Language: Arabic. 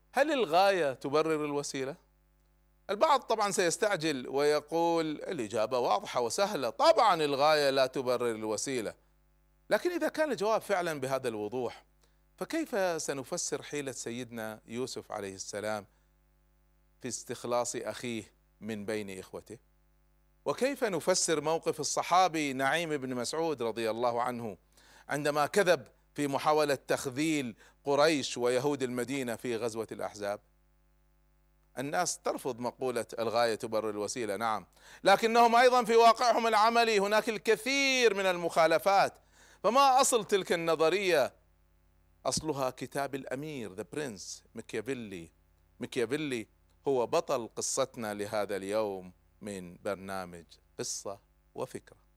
هل الغاية تبرر الوسيلة؟ البعض طبعا سيستعجل ويقول الإجابة واضحة وسهلة، طبعا الغاية لا تبرر الوسيلة. لكن إذا كان الجواب فعلا بهذا الوضوح، فكيف سنفسر حيلة سيدنا يوسف عليه السلام في استخلاص أخيه من بين إخوته؟ وكيف نفسر موقف الصحابي نعيم بن مسعود رضي الله عنه عندما كذب في محاولة تخذيل قريش ويهود المدينة في غزوة الأحزاب؟ الناس ترفض مقولة الغاية تبرر الوسيلة، نعم، لكنهم أيضا في واقعهم العملي هناك الكثير من المخالفات. فما أصل تلك النظرية؟ أصلها كتاب الأمير ذا برنس ميكيافيلي. ميكيافيلي هو بطل قصتنا لهذا اليوم من برنامج قصة وفكرة.